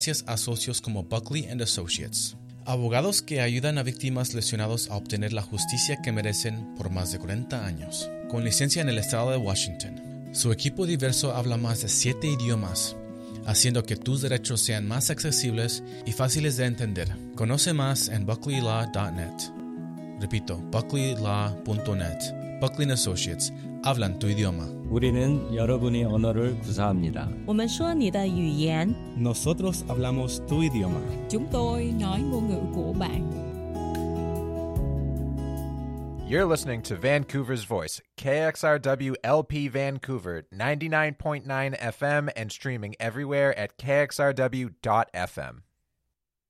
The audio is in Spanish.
gracias a socios como Buckley & Associates, abogados que ayudan a víctimas lesionados a obtener la justicia que merecen por más de 40 años. Con licencia en el estado de Washington, su equipo diverso habla más de 7 idiomas, haciendo que tus derechos sean más accesibles y fáciles de entender. Conoce más en buckleylaw.net. Repito, buckleylaw.net. Buckley & Associates. Hablan tu idioma. 우리는 여러분의 언어를 구사합니다. 我们说你的语言 Nosotros hablamos tu idioma. Chúng tôi nói ngôn ngữ của bạn. You're listening to Vancouver's Voice, KXRW LP Vancouver, 99.9 FM and streaming everywhere at kxrw.fm.